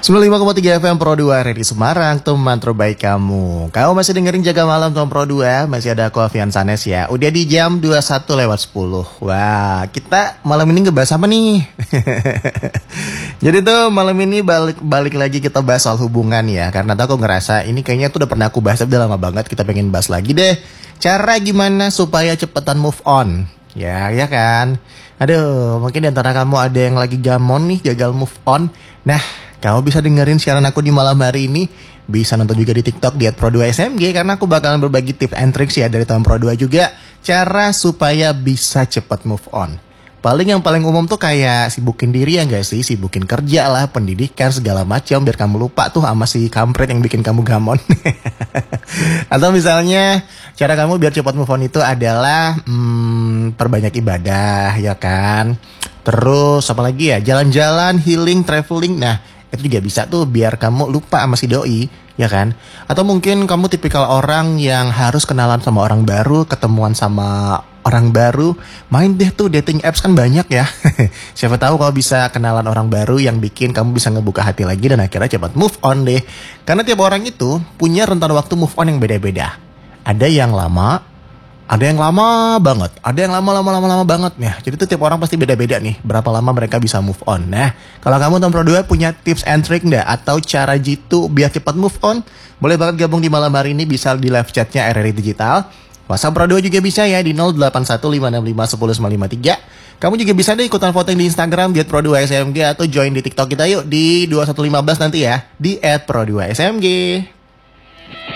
95,3 FM Pro 2 Redi Semarang, teman terbaik kamu. Kamu masih dengerin Jaga Malam teman Pro 2. Masih ada aku Avian Sanes ya. Udah di jam 21:10. Wah, kita malam ini ngebahas apa nih? Jadi tuh malam ini balik lagi kita bahas soal hubungan ya. Karena tuh aku ngerasa ini kayaknya tuh udah pernah aku bahas, tapi udah lama banget. Kita pengen bahas lagi deh. Cara gimana supaya cepetan move on. Ya kan. Aduh, mungkin di antara kamu ada yang lagi gamon nih, gagal move on. Nah, kamu bisa dengerin siaran aku di malam hari ini. Bisa nonton juga di TikTok di @pro2smg, karena aku bakalan berbagi tips and tricks ya dari teman Pro2 juga. Cara supaya bisa cepat move on. Yang paling umum tuh kayak sibukin diri ya gak sih? Sibukin kerja lah, pendidikan, segala macam, biar kamu lupa tuh sama si kampret yang bikin kamu gamon. Atau misalnya cara kamu biar cepat move on itu adalah perbanyak ibadah ya kan. Terus apa lagi ya, jalan-jalan, healing, traveling. Nah itu juga bisa tuh biar kamu lupa sama si doi, ya kan? Atau mungkin kamu tipikal orang yang harus kenalan sama orang baru, ketemuan sama orang baru, main deh tuh dating apps kan banyak ya. Siapa tahu kalau bisa kenalan orang baru yang bikin kamu bisa ngebuka hati lagi dan akhirnya cepat move on deh. Karena tiap orang itu punya rentan waktu move on yang beda-beda. Ada yang lama, ada yang lama banget, ada yang lama banget ya. Jadi tuh tiap orang pasti beda-beda nih berapa lama mereka bisa move on. Nah, kalau kamu teman Pro 2 punya tips and trick enggak atau cara jitu biar cepat move on, boleh banget gabung di malam hari ini, bisa di live chatnya RRI Digital. WhatsApp Pro 2 juga bisa ya di 0815651053. Kamu juga bisa deh ikutan voting di Instagram di @pro2smg atau join di TikTok kita yuk di 2115 nanti ya di @pro2smg.